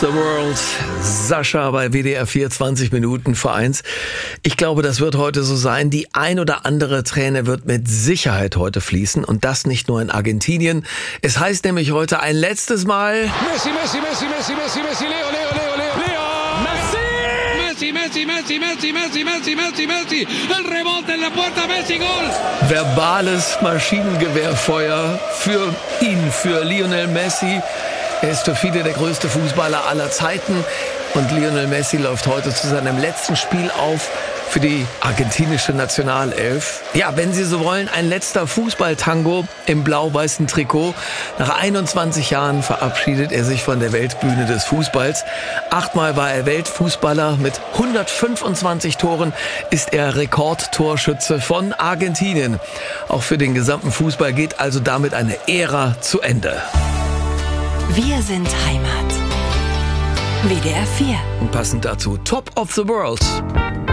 The World, Sascha bei WDR 4, 20 Minuten vor 1. Ich glaube, das wird heute so sein. Die ein oder andere Träne wird mit Sicherheit heute fließen und das nicht nur in Argentinien. Es heißt nämlich heute ein letztes Mal Messi, Messi, Messi, Messi, Messi, Messi, Leo, Leo, Leo, Leo, Leo. Messi! Messi, Messi, Messi, Messi, Messi, Messi, Messi. El rebote en la puerta, Messi, Gol. verbales Maschinengewehrfeuer für ihn, für Lionel Messi. Er ist für viele der größte Fußballer aller Zeiten und Lionel Messi läuft heute zu seinem letzten Spiel auf für die argentinische Nationalelf. Ja, wenn Sie so wollen, ein letzter Fußballtango im blau-weißen Trikot. Nach 21 Jahren verabschiedet er sich von der Weltbühne des Fußballs. 8-mal war er Weltfußballer. Mit 125 Toren ist er Rekordtorschütze von Argentinien. Auch für den gesamten Fußball geht also damit eine Ära zu Ende. Wir sind Heimat. WDR 4. Und passend dazu Top of the World.